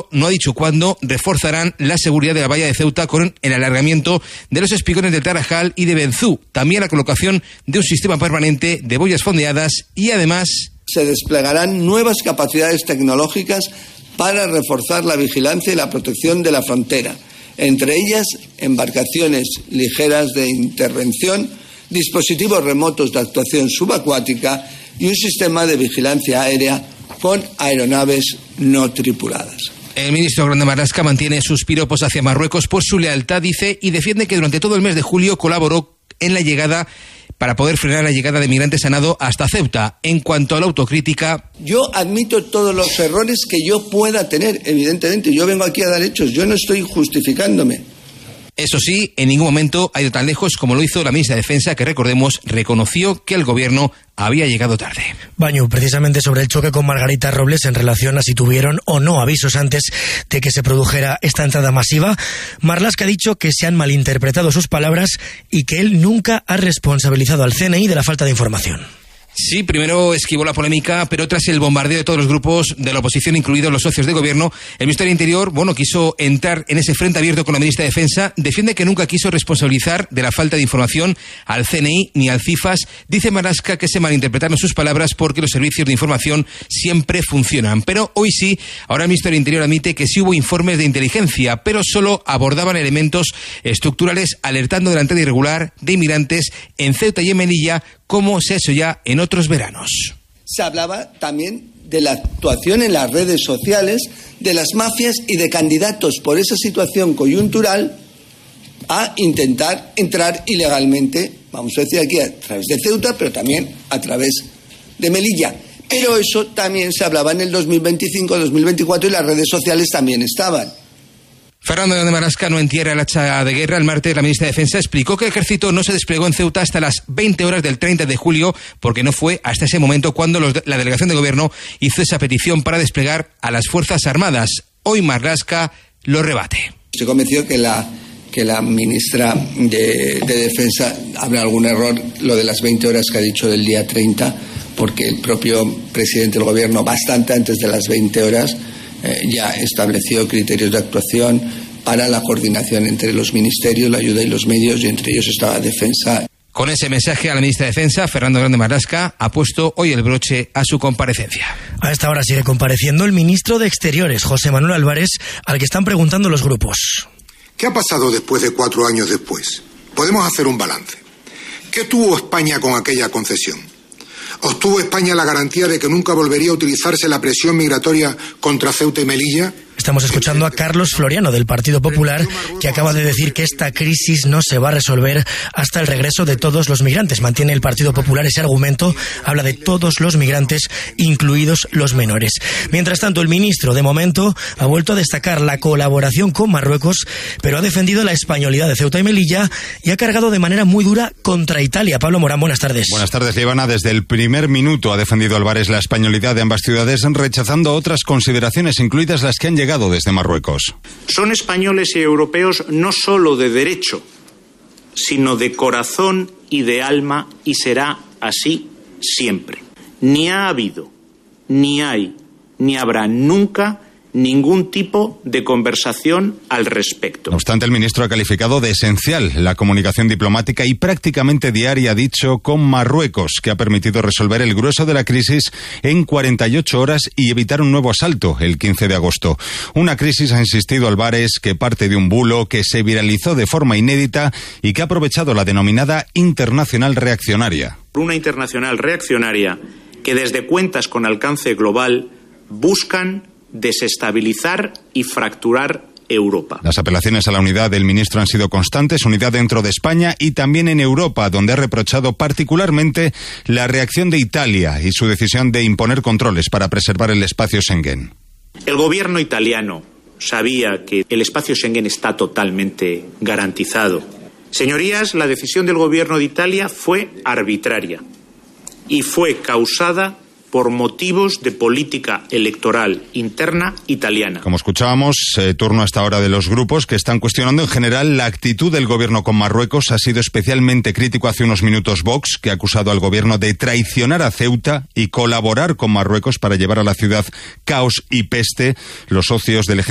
no ha dicho cuándo, reforzarán la seguridad de la valla de Ceuta con el alargamiento de los espigones del Tarajal y de Benzú, también la colocación de un sistema permanente de boyas fondeadas y además se desplegarán nuevas capacidades tecnológicas para reforzar la vigilancia y la protección de la frontera, entre ellas embarcaciones ligeras de intervención, dispositivos remotos de actuación subacuática y un sistema de vigilancia aérea con aeronaves no tripuladas. El ministro Grande Marlaska mantiene sus piropos hacia Marruecos por su lealtad, dice, y defiende que durante todo el mes de julio colaboró en la llegada para poder frenar la llegada de migrantes a nado hasta Ceuta. En cuanto a la autocrítica, yo admito todos los errores que yo pueda tener, evidentemente. Yo vengo aquí a dar hechos, yo no estoy justificándome. Eso sí, en ningún momento ha ido tan lejos como lo hizo la ministra de Defensa, que recordemos, reconoció que el gobierno había llegado tarde. Baño, precisamente sobre el choque con Margarita Robles en relación a si tuvieron o no avisos antes de que se produjera esta entrada masiva, Marlaska ha dicho que se han malinterpretado sus palabras y que él nunca ha responsabilizado al CNI de la falta de información. Sí, primero esquivó la polémica, pero tras el bombardeo de todos los grupos de la oposición, incluidos los socios de gobierno, el Ministerio del Interior, quiso entrar en ese frente abierto con la ministra de Defensa. Defiende que nunca quiso responsabilizar de la falta de información al CNI ni al CIFAS. Dice Marlaska que se malinterpretaron sus palabras porque los servicios de información siempre funcionan. Pero hoy sí, ahora el Ministerio del Interior admite que sí hubo informes de inteligencia, pero solo abordaban elementos estructurales, alertando de la entrada irregular de inmigrantes en Ceuta y en Melilla, como se ha hecho ya en otros veranos. Se hablaba también de la actuación en las redes sociales de las mafias y de candidatos por esa situación coyuntural a intentar entrar ilegalmente, vamos a decir aquí, a través de Ceuta, pero también a través de Melilla. Pero eso también se hablaba en el 2025, 2024 y las redes sociales también estaban. Fernando Grande Marlaska no entierra el hacha de guerra. El martes la ministra de Defensa explicó que el ejército no se desplegó en Ceuta hasta las 20 horas del 30 de julio, porque no fue hasta ese momento cuando la delegación de gobierno hizo esa petición para desplegar a las Fuerzas Armadas. Hoy Marlaska lo rebate. Estoy convencido que la ministra de Defensa habrá algún error, lo de las 20 horas que ha dicho del día 30, porque el propio presidente del gobierno, bastante antes de las 20 horas, ya estableció criterios de actuación para la coordinación entre los ministerios, la ayuda y los medios, y entre ellos estaba Defensa. Con ese mensaje a la ministra de Defensa, Fernando Grande Marlaska ha puesto hoy el broche a su comparecencia. A esta hora sigue compareciendo el ministro de Exteriores, José Manuel Álvarez, al que están preguntando los grupos. ¿Qué ha pasado después de 4 años después? Podemos hacer un balance. ¿Qué tuvo España con aquella concesión? ¿Obtuvo España la garantía de que nunca volvería a utilizarse la presión migratoria contra Ceuta y Melilla? Estamos escuchando a Carlos Floriano del Partido Popular, que acaba de decir que esta crisis no se va a resolver hasta el regreso de todos los migrantes. Mantiene el Partido Popular ese argumento, habla de todos los migrantes, incluidos los menores. Mientras tanto, el ministro, de momento, ha vuelto a destacar la colaboración con Marruecos, pero ha defendido la españolidad de Ceuta y Melilla y ha cargado de manera muy dura contra Italia. Pablo Morán, buenas tardes. Buenas tardes, Líbana. Desde el primer minuto ha defendido Álvarez la españolidad de ambas ciudades, rechazando otras consideraciones, incluidas las que han llegado desde Marruecos. Son españoles y europeos no solo de derecho, sino de corazón y de alma, y será así siempre. Ni ha habido, ni hay, ni habrá nunca ningún tipo de conversación al respecto. No obstante, el ministro ha calificado de esencial la comunicación diplomática y prácticamente diaria, ha dicho, con Marruecos, que ha permitido resolver el grueso de la crisis en 48 horas y evitar un nuevo asalto el 15 de agosto. Una crisis, ha insistido Álvarez, que parte de un bulo que se viralizó de forma inédita y que ha aprovechado la denominada internacional reaccionaria. Una internacional reaccionaria que desde cuentas con alcance global buscan desestabilizar y fracturar Europa. Las apelaciones a la unidad del ministro han sido constantes, unidad dentro de España y también en Europa, donde ha reprochado particularmente la reacción de Italia y su decisión de imponer controles para preservar el espacio Schengen. El gobierno italiano sabía que el espacio Schengen está totalmente garantizado. Señorías, la decisión del gobierno de Italia fue arbitraria y fue causada por motivos de política electoral interna italiana. Como escuchábamos, turno hasta ahora de los grupos que están cuestionando en general la actitud del gobierno con Marruecos. Ha sido especialmente crítico hace unos minutos Vox, que ha acusado al gobierno de traicionar a Ceuta y colaborar con Marruecos para llevar a la ciudad caos y peste. Los socios del